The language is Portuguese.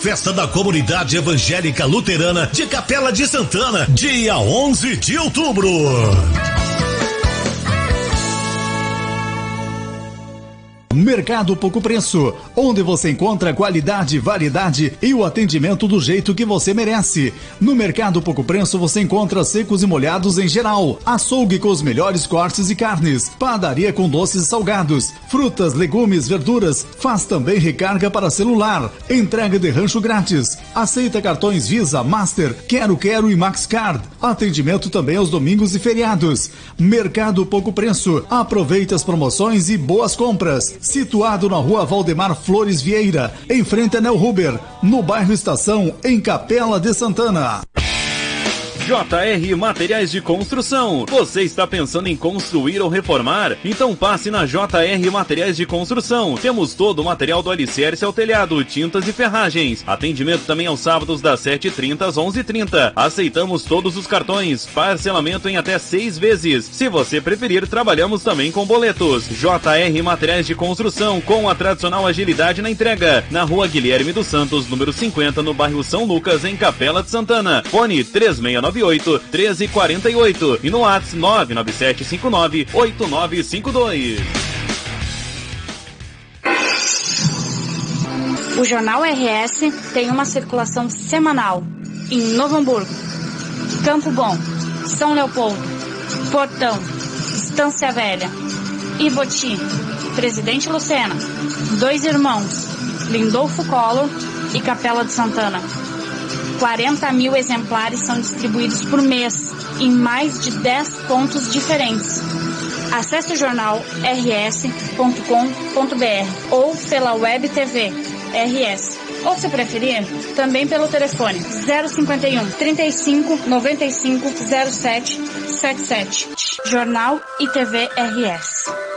Festa da Comunidade Evangélica Luterana de Capela de Santana, dia 11 de outubro. Mercado Pouco Preço, onde você encontra qualidade, variedade e o atendimento do jeito que você merece. No Mercado Pouco Preço você encontra secos e molhados em geral, açougue com os melhores cortes e carnes, padaria com doces e salgados, frutas, legumes, verduras, faz também recarga para celular, entrega de rancho grátis, aceita cartões Visa, Master, Quero e MaxCard, atendimento também aos domingos e feriados. Mercado Pouco Preço, aproveite as promoções e boas compras. Situado na rua Valdemar Flores Vieira, em frente a Nel Huber, no bairro Estação, em Capela de Santana. JR Materiais de Construção. Você está pensando em construir ou reformar? Então passe na JR Materiais de Construção. Temos todo o material do alicerce ao telhado, tintas e ferragens. Atendimento também aos sábados das 7h30 às 11h30. Aceitamos todos os cartões. Parcelamento em até 6 vezes. Se você preferir, trabalhamos também com boletos. JR Materiais de Construção, com a tradicional agilidade na entrega. Na rua Guilherme dos Santos, número 50, no bairro São Lucas, em Capela de Santana. Fone 3698-1348 e no WhatsApp 99759-8952. O Jornal RS tem uma circulação semanal em Novo Hamburgo, Campo Bom, São Leopoldo, Portão, Estância Velha, Ivoti, Presidente Lucena, Dois Irmãos, Lindolfo Collor e Capela de Santana. 40 mil exemplares são distribuídos por mês em mais de 10 pontos diferentes. Acesse o jornal rs.com.br ou pela Web TV RS. Ou, se preferir, também pelo telefone 051 35 95 07 77. Jornal e TV RS.